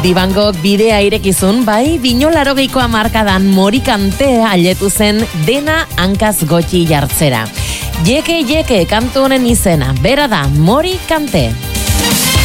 Dibangok bidea irekizun, bai, binolarogeiko hamarkadan Mori Kante aletu zen dena hankaz gotxi jartzera. Jeke kantu honen izena, bera da Mori Kante.